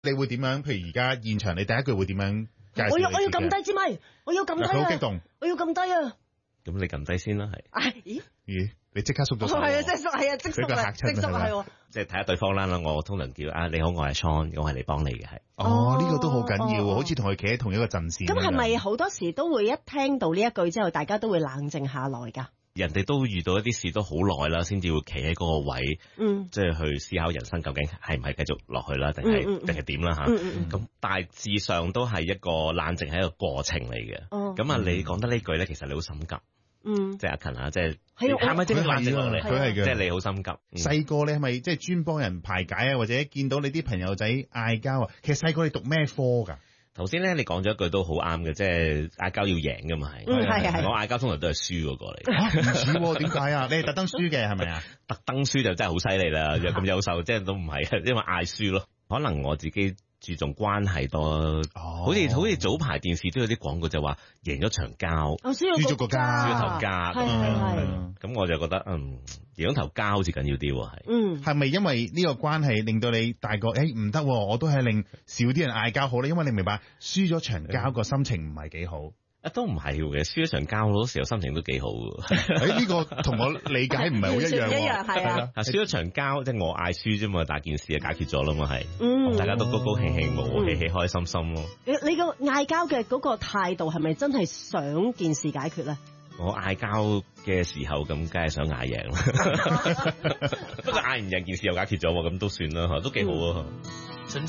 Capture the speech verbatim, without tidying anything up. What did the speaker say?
你會點樣？譬如而家現場，你第一句會點樣介紹？ 我要我要撳低支咪，我要撳低啊！ 佢好激動， 我要撳低啊！ 咁你撳低先啦，係。 唉，咦？ 咦？你即刻縮咗手。 係啊，即係縮，係啊，即縮啊，即縮係喎。 即係睇下對方啦，我通常叫啊，你好，我係 Sean，我係嚟幫你嘅係。 哦，呢個都好緊要，好似同佢企喺同一個陣線。 咁係咪好多時都會一聽到呢一句之後，大家都會冷靜下來㗎？ 人哋都遇到一啲事都好耐啦，先至會企喺嗰個位，嗯，即係去思考人生究竟係唔係繼續落去啦，定係定係點啦嚇。咁大致上都係一個冷靜係一個過程嚟嘅。咁啊，你講得呢句咧，其實你好心急。嗯，即係阿勤啊，即係係咪即係冷靜落嚟？ 佢係嘅， 即係你好心急。 細個你係咪即係專幫人排解啊？或者見到你啲朋友仔嗌交啊？其實細個你讀咩科㗎？ 頭先咧，你講咗一句都好啱嘅，即係嗌交要贏㗎嘛係。 嗯，係係。 我嗌交通常都係輸嗰個嚟。 嚇唔似喎？點解啊？你係特登輸嘅係咪啊？ 特登輸就真係好犀利啦！又咁優秀，即係都唔係，因為嗌輸咯。可能我自己注重關係多，哦、好似好似早排電視都有啲廣告就話贏咗場交， 輸咗個家， 輸咗頭家咁樣。 咁我就覺得嗯，贏咗頭家好似緊要啲喎，係。 嗯， 係咪因為呢個關係令到你大個？誒唔得，我都係令少啲人嗌交好咧，因為你明白輸咗場交個心情唔係幾好。 啊，都唔係嘅，輸咗場交好多時候心情都幾好嘅。 誒呢個同我理解唔係好一樣喎。 一樣係啊。 啊，輸咗場交即係我嗌輸啫嘛，但係件事就解決咗啦嘛，係。嗯。大家都高高興興，和和氣氣，開心心咯。 你你個嗌交嘅嗰個態度係咪真係想件事解決咧？ 我嗌交嘅時候咁，梗係想嗌贏啦。不過嗌完贏件事又解決咗喎，咁都算啦，都幾好啊。